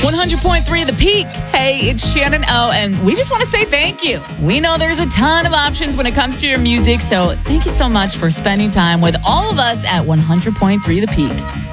100.3 The Peak. Hey, it's Shannon O, and we just want to say thank you. We know there's a ton of options when it comes to your music, so thank you so much for spending time with all of us at 100.3 The Peak.